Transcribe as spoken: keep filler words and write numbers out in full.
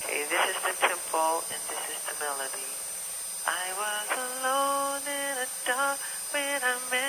Okay, this is the tempo and this is the melody. I was alone in the dark when I met